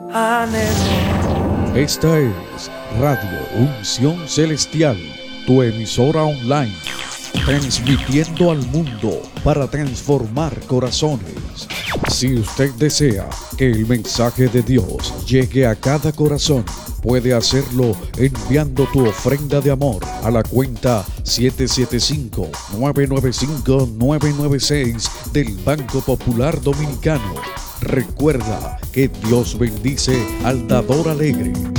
anhelo. Esta es Radio Unción Celestial, tu emisora online, transmitiendo al mundo para transformar corazones. Si usted desea que el mensaje de Dios llegue a cada corazón, puede hacerlo enviando tu ofrenda de amor a la cuenta 775-995-996 del Banco Popular Dominicano. Recuerda que Dios bendice al dador alegre.